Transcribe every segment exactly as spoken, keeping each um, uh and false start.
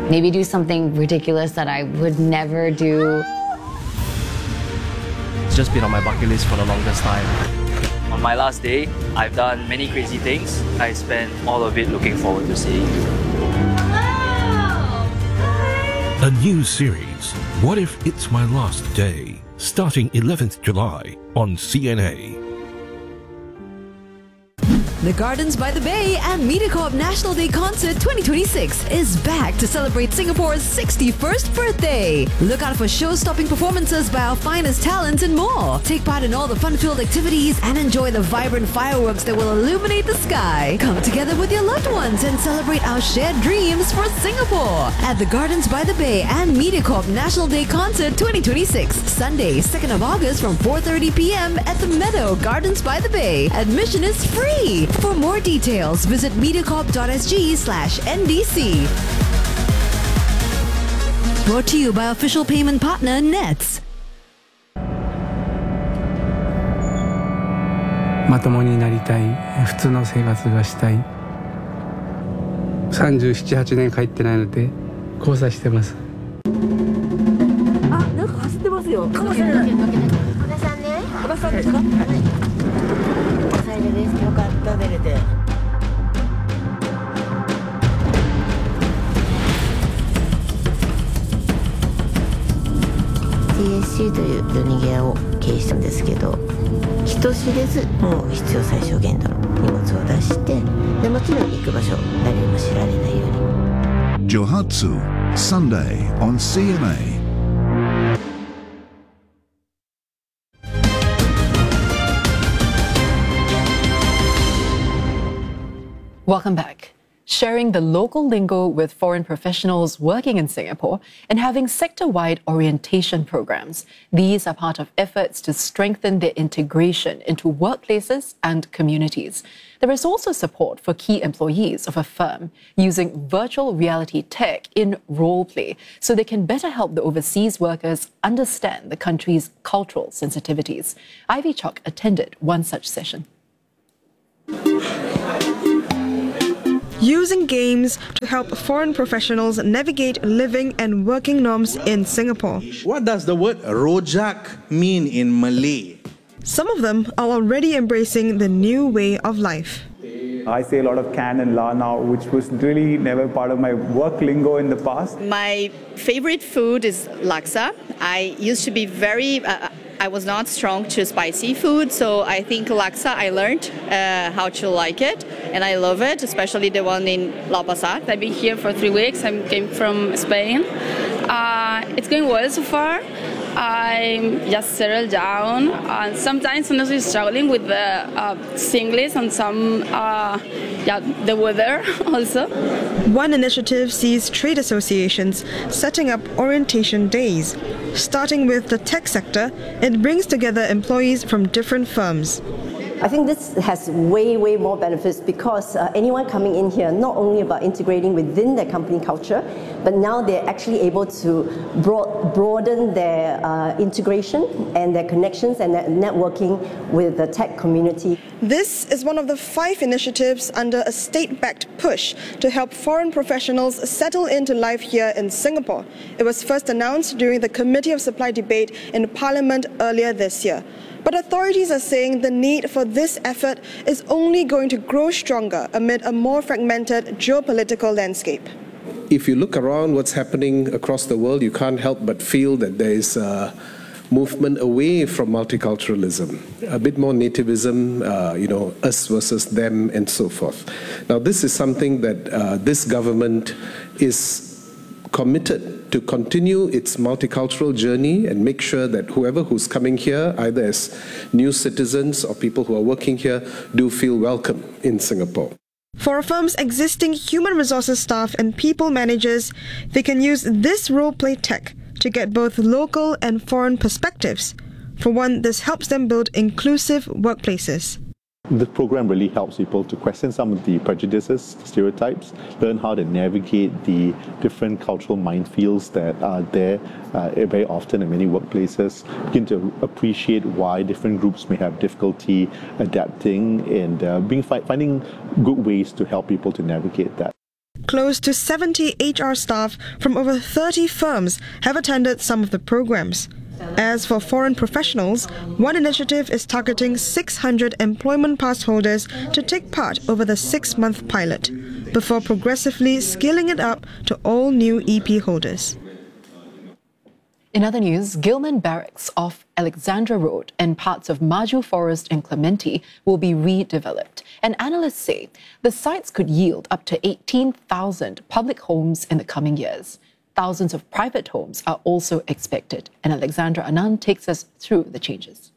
maybe do something ridiculous that I would never do. It's just been on my bucket list for the longest time. On my last day, I've done many crazy things. I spent all of it looking forward to seeing you. A new series, What If It's My Last Day? Starting eleventh July on C N A. The Gardens by the Bay and MediaCorp National Day Concert twenty twenty-six is back to celebrate Singapore's sixty-first birthday. Look out for show-stopping performances by our finest talents and more. Take part in all the fun-filled activities and enjoy the vibrant fireworks that will illuminate the sky. Come together with your loved ones and celebrate our shared dreams for Singapore at the Gardens by the Bay and MediaCorp National Day Concert twenty twenty-six, Sunday, second of August from four thirty p.m. at the Meadow Gardens by the Bay. Admission is free. For more details, visit mediacorp.sg slash NDC. Brought to you by official payment partner Nets. まともになりたい、普通の生活がしたい。さんじゅうなな、はちねん帰ってないので交差してます。 あ、なんか走ってますよ。かもしれない。小田さんね。小田さんですか？はい。お疲れです。よかった出れて。ティーエスシー という夜逃げ屋を経営したんですけど、人知れずもう必要最小限度の荷物を出して、でもちろん行く場所誰にも知られないように。 Johatsu Sunday on C N A. Welcome back. Sharing the local lingo with foreign professionals working in Singapore and having sector-wide orientation programs. These are part of efforts to strengthen their integration into workplaces and communities. There is also support for key employees of a firm using virtual reality tech in role play so they can better help the overseas workers understand the country's cultural sensitivities. Ivy Chok attended one such session. Using games to help foreign professionals navigate living and working norms in Singapore. What does the word rojak mean in Malay? Some of them are already embracing the new way of life. I say a lot of can and la now, which was really never part of my work lingo in the past. My favorite food is laksa. I used to be very... Uh, I was not strong to spicy food, so I think laksa, I learned uh, how to like it, and I love it, especially the one in Lau Pa Sat. I've been here for three weeks. I came from Spain. Uh, it's going well so far. I just settled down. Uh, sometimes I'm also struggling with the uh, Singlish and some, uh, yeah, the weather also. One initiative sees trade associations setting up orientation days. Starting with the tech sector, it brings together employees from different firms. I think this has way, way more benefits because uh, anyone coming in here, not only about integrating within their company culture, but now they're actually able to broad, broaden their uh, integration and their connections and their networking with the tech community. This is one of the five initiatives under a state-backed push to help foreign professionals settle into life here in Singapore. It was first announced during the Committee of Supply debate in Parliament earlier this year. But authorities are saying the need for this effort is only going to grow stronger amid a more fragmented geopolitical landscape. If you look around what's happening across the world, you can't help but feel that there is a movement away from multiculturalism, a bit more nativism, uh, you know, us versus them and so forth. Now, this is something that uh, this government is committed to continue its multicultural journey and make sure that whoever who's coming here, either as new citizens or people who are working here, do feel welcome in Singapore. For a firm's existing human resources staff and people managers, they can use this role-play tech to get both local and foreign perspectives. For one, this helps them build inclusive workplaces. This program really helps people to question some of the prejudices, stereotypes, learn how to navigate the different cultural minefields that are there uh, very often in many workplaces, begin to appreciate why different groups may have difficulty adapting and uh, being, finding good ways to help people to navigate that. close to seventy H R staff from over thirty firms have attended some of the programs. As for foreign professionals, one initiative is targeting six hundred employment pass holders to take part over the six-month pilot, before progressively scaling it up to all new E P holders. In other news, Gilman Barracks off Alexandra Road and parts of Maju Forest in Clementi will be redeveloped. And analysts say the sites could yield up to eighteen thousand public homes in the coming years. Thousands of private homes are also expected. And Alexandra Anand takes us through the changes.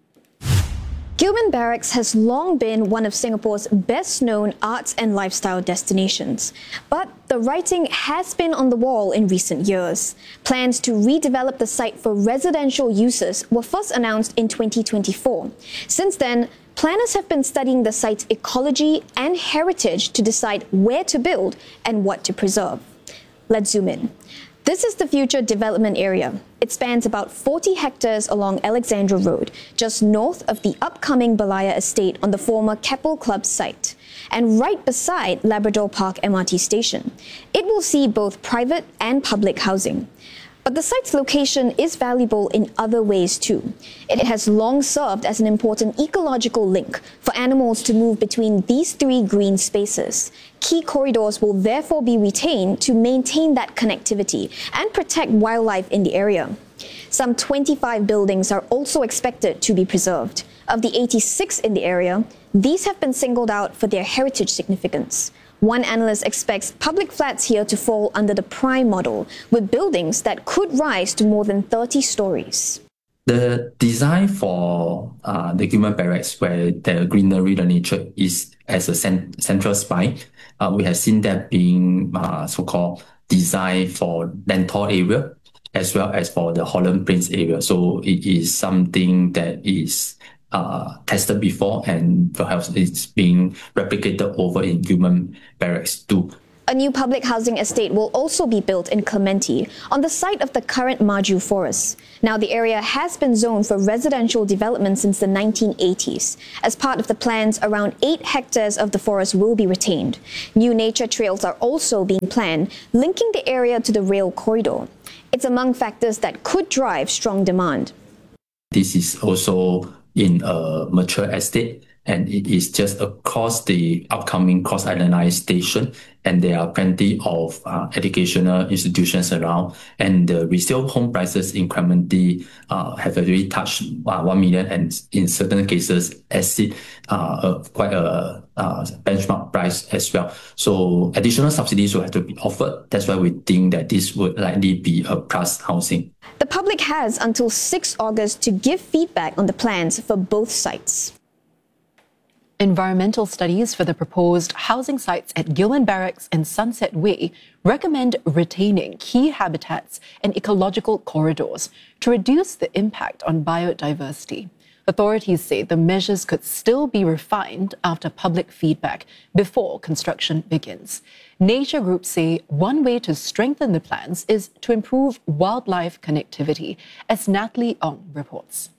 Gilman Barracks has long been one of Singapore's best-known arts and lifestyle destinations. But the writing has been on the wall in recent years. Plans to redevelop the site for residential uses were first announced in twenty twenty-four. Since then, planners have been studying the site's ecology and heritage to decide where to build and what to preserve. Let's zoom in. This is the future development area. It spans about forty hectares along Alexandra Road, just north of the upcoming Balaya estate on the former Keppel Club site, and right beside Labrador Park M R T station. It will see both private and public housing. But the site's location is valuable in other ways too. It has long served as an important ecological link for animals to move between these three green spaces. Key corridors will therefore be retained to maintain that connectivity and protect wildlife in the area. Some twenty-five buildings are also expected to be preserved. Of the eighty-six in the area, these have been singled out for their heritage significance. One analyst expects public flats here to fall under the prime model, with buildings that could rise to more than thirty stories. The design for uh, the Gilman Barracks, where the greenery, the nature is as a cent central spine, uh, we have seen that being uh, so-called designed for Lentor area, as well as for the Holland Plains area. So it is something that is Uh, tested before, and perhaps it's being replicated over in Gilman Barracks too. A new public housing estate will also be built in Clementi, on the site of the current Maju Forest. Now, the area has been zoned for residential development since the nineteen eighties. As part of the plans, around eight hectares of the forest will be retained. New nature trails are also being planned, linking the area to the rail corridor. It's among factors that could drive strong demand. This is also in a mature estate, and it is just across the upcoming Cross Island Line station, and there are plenty of uh, educational institutions around, and the resale home prices in Clementi uh, have already touched uh, one million, and in certain cases exceed uh, a, quite a uh, benchmark price as well. So additional subsidies will have to be offered. That's why we think that this would likely be a plus housing. The public has until sixth August to give feedback on the plans for both sites. Environmental studies for the proposed housing sites at Gilman Barracks and Sunset Way recommend retaining key habitats and ecological corridors to reduce the impact on biodiversity. Authorities say the measures could still be refined after public feedback before construction begins. Nature groups say one way to strengthen the plans is to improve wildlife connectivity, as Natalie Ong reports.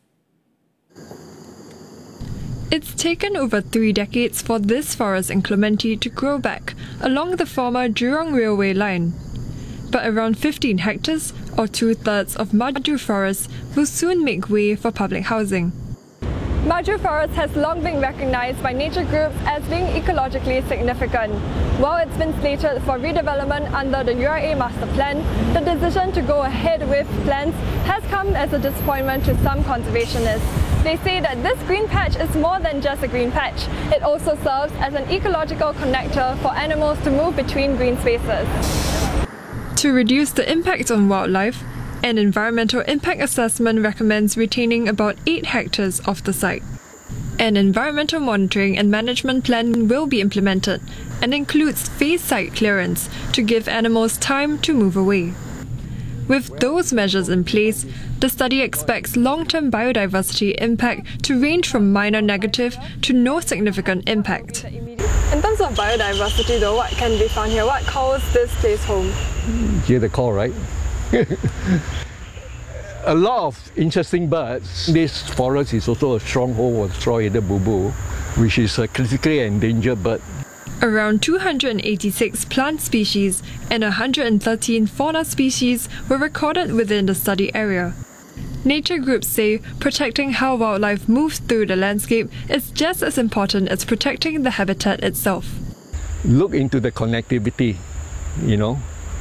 It's taken over three decades for this forest in Clementi to grow back along the former Jurong Railway line. But around fifteen hectares, or two-thirds of Maju Forest, will soon make way for public housing. Maju Forest has long been recognised by nature groups as being ecologically significant. While it's been slated for redevelopment under the U R A Master Plan, the decision to go ahead with plans has come as a disappointment to some conservationists. They say that this green patch is more than just a green patch. It also serves as an ecological connector for animals to move between green spaces. To reduce the impact on wildlife, an environmental impact assessment recommends retaining about eight hectares of the site. An environmental monitoring and management plan will be implemented and includes phased site clearance to give animals time to move away. With those measures in place, the study expects long-term biodiversity impact to range from minor negative to no significant impact. In terms of biodiversity though, what can be found here? What calls this place home? Hear the call, right? A lot of interesting birds. This forest is also a stronghold of straw-headed bubu, which is a critically endangered bird. Around two hundred eighty-six plant species and one hundred thirteen fauna species were recorded within the study area. Nature groups say protecting how wildlife moves through the landscape is just as important as protecting the habitat itself. Look into the connectivity, you know,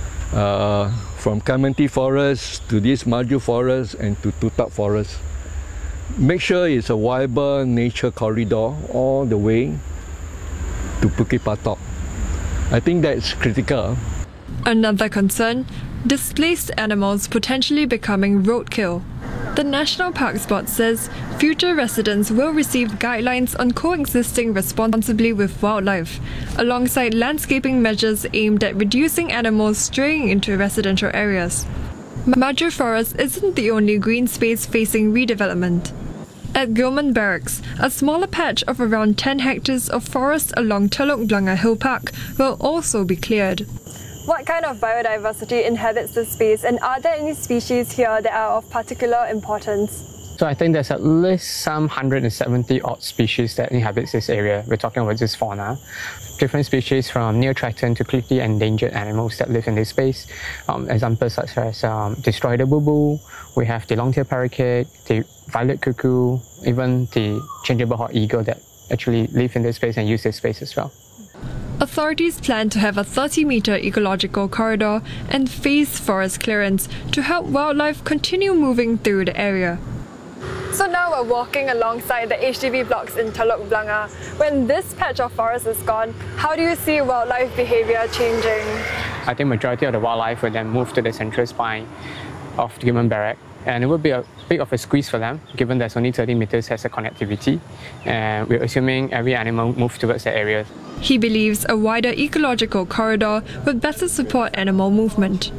uh, from Clementi Forest to this Maju Forest and to Tutup Forest. Make sure it's a viable nature corridor all the way to Bukit Batok. I think that's critical. Another concern, displaced animals potentially becoming roadkill. The National Parks Board says future residents will receive guidelines on coexisting responsibly with wildlife, alongside landscaping measures aimed at reducing animals straying into residential areas. Maju Forest isn't the only green space facing redevelopment. At Gillman Barracks, a smaller patch of around ten hectares of forest along Telok Blangah Hill Park will also be cleared. What kind of biodiversity inhabits this space, and are there any species here that are of particular importance? So I think there's at least some one hundred seventy odd species that inhabits this area. We're talking about this fauna. Different species from near-threatened to critically endangered animals that live in this space. Um, examples such as um, destroyed boo-boo, we have the long-tailed parakeet, the violet cuckoo, even the changeable hawk eagle that actually live in this space and use this space as well. Authorities plan to have a thirty metre ecological corridor and phased forest clearance to help wildlife continue moving through the area. So now we're walking alongside the H D B blocks in Telok Blangah. When this patch of forest is gone, how do you see wildlife behaviour changing? I think majority of the wildlife will then move to the central spine of Gillman Barracks, and it would be a bit of a squeeze for them, given there's only thirty metres as a connectivity, and we're assuming every animal moves towards that area. He believes a wider ecological corridor would better support animal movement.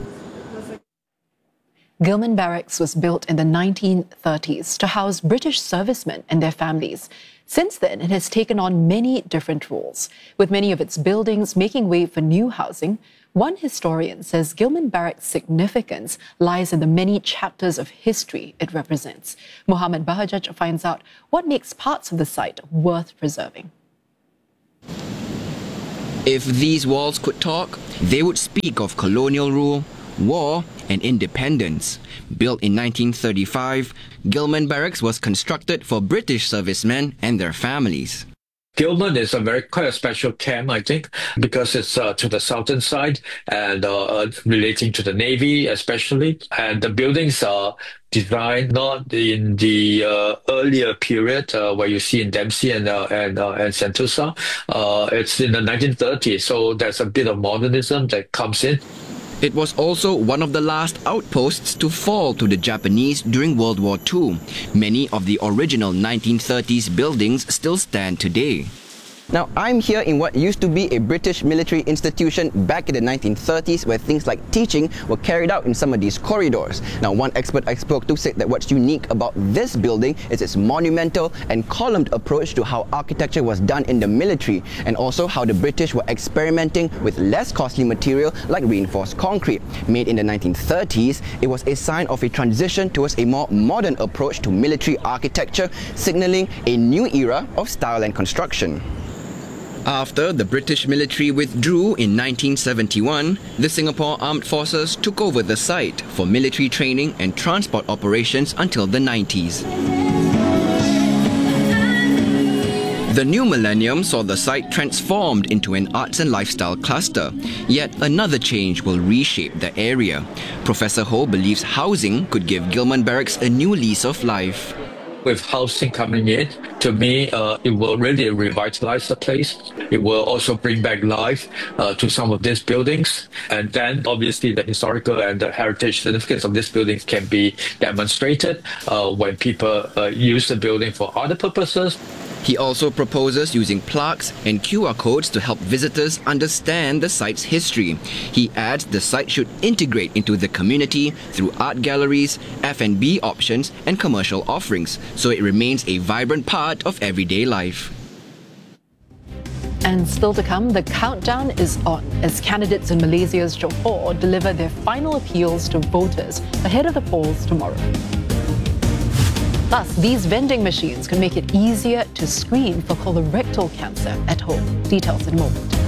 Gillman Barracks was built in the nineteen thirties to house British servicemen and their families. Since then, it has taken on many different roles, with many of its buildings making way for new housing. One historian says Gillman Barracks' significance lies in the many chapters of history it represents. Mohammed Bahajaj finds out what makes parts of the site worth preserving. If these walls could talk, they would speak of colonial rule, war and independence. Built in nineteen thirty-five, Gillman Barracks was constructed for British servicemen and their families. Gillman is a very quite a special camp, I think, because it's uh, to the southern side and uh, relating to the Navy especially. And the buildings are designed not in the uh, earlier period uh, where you see in Dempsey and uh, and uh, and Sentosa. Uh, it's in the nineteen thirties, so there's a bit of modernism that comes in. It was also one of the last outposts to fall to the Japanese during World War Two. Many of the original nineteen thirties buildings still stand today. Now, I'm here in what used to be a British military institution back in the nineteen thirties, where things like teaching were carried out in some of these corridors. Now, one expert I spoke to said that what's unique about this building is its monumental and columned approach to how architecture was done in the military, and also how the British were experimenting with less costly material like reinforced concrete. Made in the nineteen thirties, it was a sign of a transition towards a more modern approach to military architecture, signaling a new era of style and construction. After the British military withdrew in nineteen seventy-one, the Singapore Armed Forces took over the site for military training and transport operations until the nineties. The new millennium saw the site transformed into an arts and lifestyle cluster. Yet another change will reshape the area. Professor Ho believes housing could give Gillman Barracks a new lease of life. With housing coming in, to me, uh, it will really revitalize the place. It will also bring back life uh, to some of these buildings. And then, obviously, the historical and the heritage significance of these buildings can be demonstrated uh, when people uh, use the building for other purposes. He also proposes using plaques and Q R codes to help visitors understand the site's history. He adds the site should integrate into the community through art galleries, F and B options and commercial offerings, so it remains a vibrant part of everyday life. And still to come, the countdown is on as candidates in Malaysia's Johor deliver their final appeals to voters ahead of the polls tomorrow. Plus, these vending machines can make it easier to screen for colorectal cancer at home. Details in a moment.